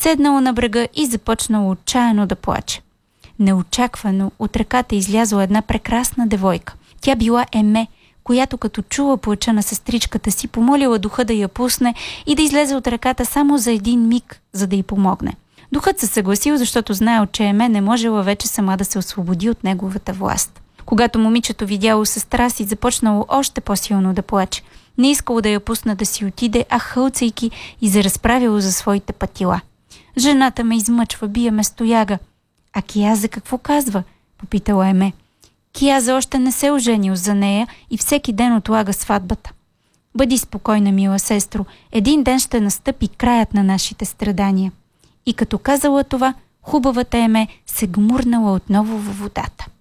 седнало на брега и започнало отчаяно да плаче. Неочаквано от ръката излязла една прекрасна девойка. Тя била Еме, която като чула плача на сестричката си, помолила духа да я пусне и да излезе от ръката само за един миг, за да й помогне. Духът се съгласил, защото знаел, че Еме не можела вече сама да се освободи от неговата власт. Когато момичето видяло сестра си, започнало още по-силно да плаче. Не искало да я пусне да си отиде, а хълцайки и заразправило за своите пътила. Жената ме измъчва, бие ме с тояга. А Кияза какво казва? Попитала Еме. Кияза още не се оженил за нея и всеки ден отлага сватбата. Бъди спокойна, мила сестро, един ден ще настъпи краят на нашите страдания. И като казала това, хубавата Еме се гмурнала отново във водата.